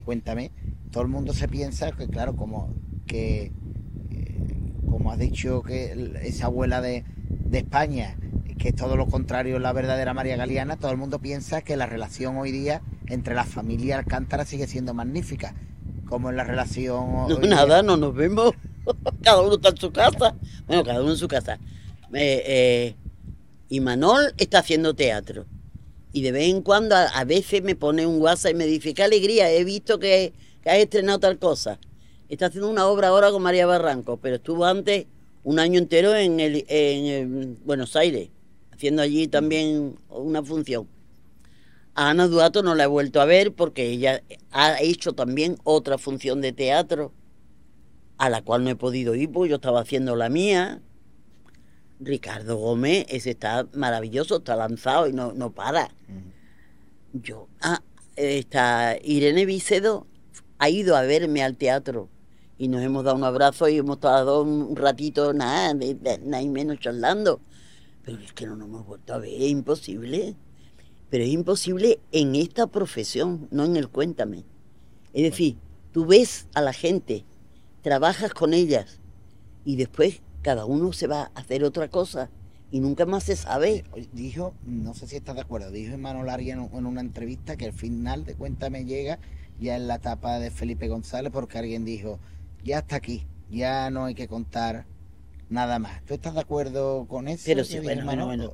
Cuéntame, todo el mundo se piensa que, claro, que, como has dicho, que esa abuela de España, que es todo lo contrario, la verdadera María Galeana, todo el mundo piensa que la relación hoy día entre la familia Alcántara sigue siendo magnífica, como en la relación No, hoy día. nada, no nos vemos. Cada uno está en su casa. Bueno, cada uno en su casa. Eh, eh, y Manol está haciendo teatro. Y de vez en cuando, a veces me pone un WhatsApp y me dice, qué alegría, he visto que has estrenado tal cosa. Está haciendo una obra ahora con María Barranco, pero estuvo antes un año entero en el Buenos Aires, haciendo allí también una función. A Ana Duato no la he vuelto a ver porque ella ha hecho también otra función de teatro a la cual no he podido ir porque yo estaba haciendo la mía. Ricardo Gómez, ese está maravilloso, está lanzado y no para. Yo, está Irene Vicedo ha ido a verme al teatro y nos hemos dado un abrazo y hemos estado un ratito, nada y menos charlando. Pero es que no nos hemos vuelto a ver, es imposible. Pero es imposible en esta profesión, no en el Cuéntame. Es Bueno, decir, tú ves a la gente, trabajas con ellas y después cada uno se va a hacer otra cosa y nunca más se sabe. dijo, no sé si estás de acuerdo, dijo Manuel Arias en una entrevista que el final de Cuéntame llega ya en la etapa de Felipe González porque alguien dijo, ya está aquí, ya no hay que contar nada más. ¿Tú estás de acuerdo con Pero eso sí, que dijo bueno. Manolo?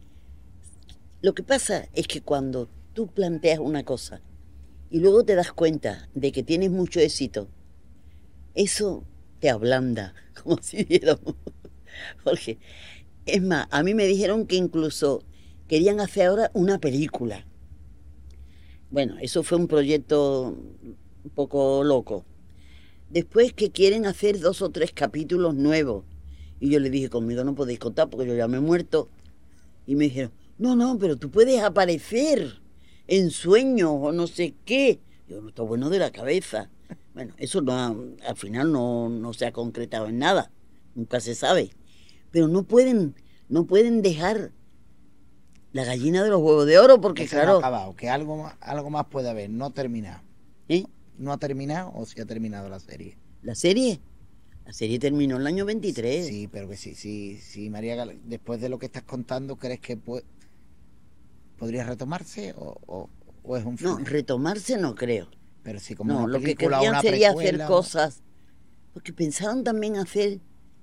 Lo que pasa es que cuando tú planteas una cosa y luego te das cuenta de que tienes mucho éxito, eso te ablanda, como si diéramos. Porque, es más, a mí me dijeron que incluso querían hacer ahora una película. Bueno, eso fue un proyecto un poco loco. Después que quieren hacer 2 o 3 capítulos nuevos. Y yo le dije, conmigo no podéis contar porque yo ya me he muerto. Y me dijeron, no, pero tú puedes aparecer en sueños o no sé qué. Yo no estoy bueno de la cabeza. Bueno, eso no, al final no se ha concretado en nada. Nunca se sabe. Pero no pueden dejar la gallina de los huevos de oro Que porque, se no ha claro, acabado, que algo más puede haber, no ha terminado. ¿eh? ¿No ha terminado o si ha terminado la serie? La serie, la serie terminó en el año 23. Sí, pero que sí, María después de lo que estás contando, ¿crees que podría retomarse o es un No, final? retomarse no creo. Pero sí, como No, una lo que película o querrían una sería hacer precuela. cosas, porque pensaron también hacer,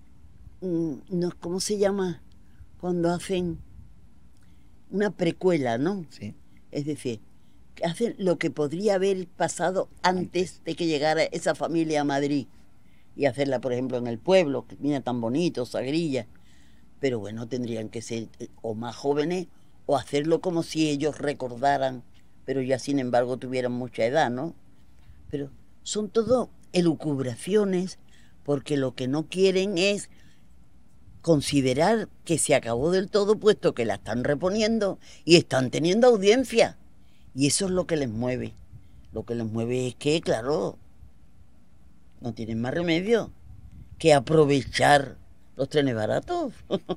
no, ¿cómo se llama? Cuando hacen una precuela, ¿no? Sí, Es decir, que hacen lo que podría haber pasado antes antes. de que llegara esa familia a Madrid y hacerla, por ejemplo, en el pueblo, que mira tan bonito, Sagrilla. Pero bueno, tendrían que ser o más jóvenes o hacerlo como si ellos recordaran, pero ya sin embargo tuvieran mucha edad, ¿no? Pero son todo elucubraciones porque lo que no quieren es considerar que se acabó del todo puesto que la están reponiendo y están teniendo audiencia. Y eso es lo que les mueve. Lo que les mueve es que, claro, no tienen más remedio que aprovechar los trenes baratos.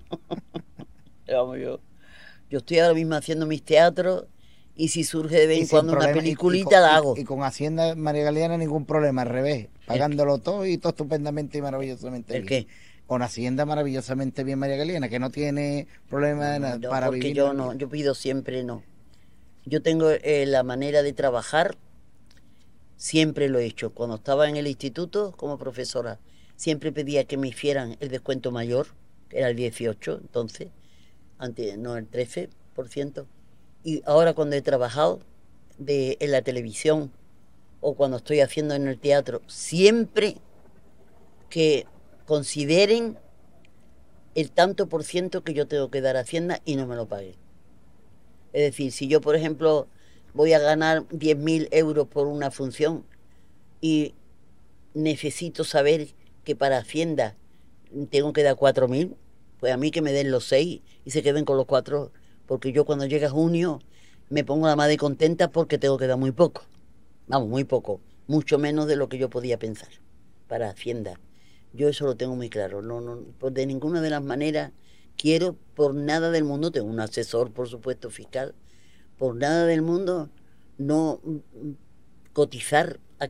Vamos, yo estoy ahora mismo haciendo mis teatros y si surge de vez Y en sin cuando una problema, peliculita la hago. y con Hacienda María Galeana ningún problema, al revés, ¿El qué? pagándolo todo y todo estupendamente y maravillosamente ¿El bien. qué? Con Hacienda maravillosamente bien María Galeana, que no tiene problema de nada No, para porque vivir la yo no, vida. yo pido siempre no. Yo tengo la manera de trabajar, siempre lo he hecho. Cuando estaba en el instituto como profesora, siempre pedía que me hicieran el descuento mayor, que era el 18 entonces, antes, no el 13%. Y ahora cuando he trabajado en la televisión o cuando estoy haciendo en el teatro, siempre que consideren el tanto por ciento que yo tengo que dar a Hacienda y no me lo paguen. Es decir, si yo, por ejemplo, voy a ganar 10.000 euros por una función y necesito saber que para Hacienda tengo que dar 4.000, pues a mí que me den los 6 y se queden con los 4, porque yo cuando llega junio me pongo la madre contenta porque tengo que dar muy poco. Vamos, muy poco, mucho menos de lo que yo podía pensar para Hacienda. Yo eso lo tengo muy claro, no, pues de ninguna de las maneras quiero por nada del mundo, tengo un asesor, por supuesto, fiscal, por nada del mundo no cotizar